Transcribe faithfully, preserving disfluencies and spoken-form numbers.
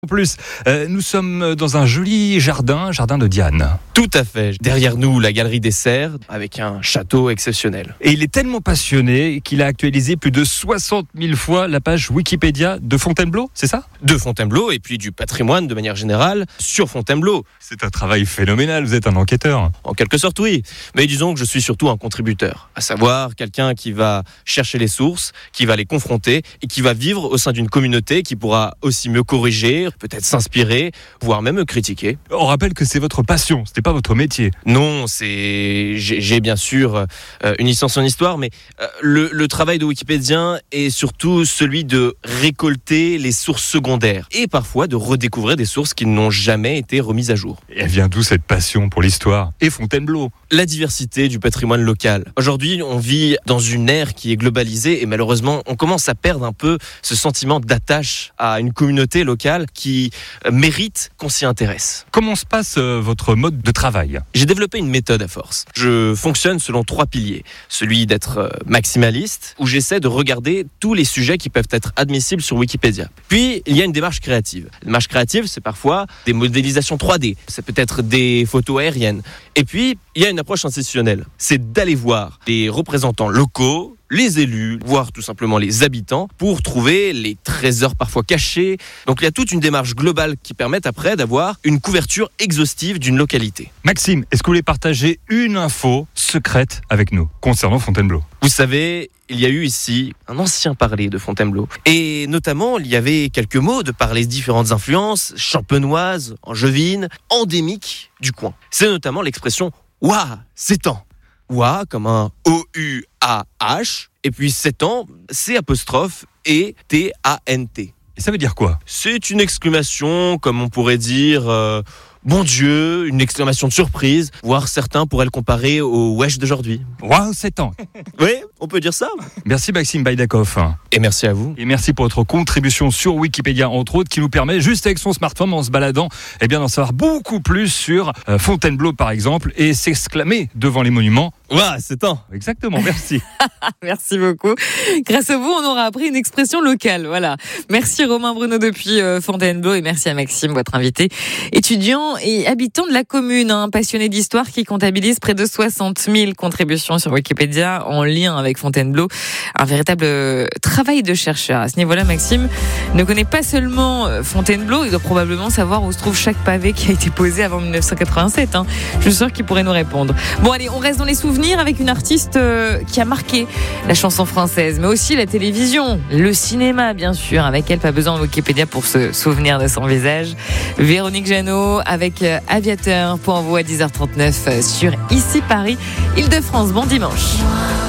En plus, euh, nous sommes dans un joli jardin, jardin de Diane. Tout à fait. Derrière nous, la galerie des Serres, avec un château exceptionnel. Et il est tellement passionné qu'il a actualisé plus de soixante mille fois la page Wikipédia de Fontainebleau, c'est ça ? De Fontainebleau et puis du patrimoine de manière générale sur Fontainebleau. C'est un travail phénoménal, vous êtes un enquêteur. En quelque sorte, oui. Mais disons que je suis surtout un contributeur. À savoir, quelqu'un qui va chercher les sources, qui va les confronter et qui va vivre au sein d'une communauté qui pourra aussi me corriger, peut-être s'inspirer, voire même me critiquer. On rappelle que c'est votre passion, c'était pas votre métier. Non, c'est j'ai, j'ai bien sûr euh, une licence en histoire, mais euh, le, le travail de wikipédien est surtout celui de récolter les sources secondaires et parfois de redécouvrir des sources qui n'ont jamais été remises à jour. Et elle vient d'où cette passion pour l'histoire et Fontainebleau ? La diversité du patrimoine local. Aujourd'hui, on vit dans une ère qui est globalisée et malheureusement, on commence à perdre un peu ce sentiment d'attache à une communauté locale qui mérite qu'on s'y intéresse. Comment se passe euh, votre mode de travail ? J'ai développé une méthode à force. Je fonctionne selon trois piliers. Celui d'être maximaliste, où j'essaie de regarder tous les sujets qui peuvent être admissibles sur Wikipédia. Puis, il y a une démarche créative. La démarche créative, c'est parfois des modélisations trois D. C'est peut-être des photos aériennes. Et puis, il y a une approche institutionnelle. C'est d'aller voir les représentants locaux, les élus, voire tout simplement les habitants, pour trouver les trésors parfois cachés. Donc il y a toute une démarche globale qui permet après d'avoir une couverture exhaustive d'une localité. Maxime, est-ce que vous voulez partager une info secrète avec nous concernant Fontainebleau ? Vous savez, il y a eu ici un ancien parler de Fontainebleau. Et notamment, il y avait quelques mots de par les différentes influences champenoises, angevines, endémiques du coin. C'est notamment l'expression « Ouah, c'est temps ». Ouah comme un O U A H, et puis sept ans, C apostrophe et T A N T. Et ça veut dire quoi ? C'est une exclamation, comme on pourrait dire, euh, bon Dieu, une exclamation de surprise, voire certains pourraient le comparer au wesh d'aujourd'hui. Waouh, sept ans. Oui, on peut dire ça. Merci Maxime Baïdakov. Et merci à vous. Et merci pour votre contribution sur Wikipédia, entre autres, qui nous permet, juste avec son smartphone, en se baladant, eh bien, d'en savoir beaucoup plus sur euh, Fontainebleau, par exemple, et s'exclamer devant les monuments. Ouah, c'est temps. Exactement, merci. Merci beaucoup. Grâce à vous, on aura appris une expression locale. Voilà. Merci Romain Bruno depuis euh, Fontainebleau et merci à Maxime, votre invité, étudiant et habitant de la commune, hein, passionné d'histoire qui comptabilise près de soixante mille contributions sur Wikipédia en lien avec Fontainebleau. Un véritable euh, travail de chercheur. À ce niveau-là, Maxime ne connaît pas seulement euh, Fontainebleau, il doit probablement savoir où se trouve chaque pavé qui a été posé avant dix-neuf cent quatre-vingt-sept. Hein. Je suis sûre qu'il pourrait nous répondre. Bon, allez, on reste dans les souvenirs avec une artiste euh, qui a marqué la chanson française, mais aussi la télévision, le cinéma, bien sûr. Avec elle, pas besoin de Wikipédia pour se souvenir de son visage. Véronique Jeannot avec euh, Aviateur pour vous à dix heures trente-neuf euh, sur Ici Paris, Île-de-France. Bon dimanche.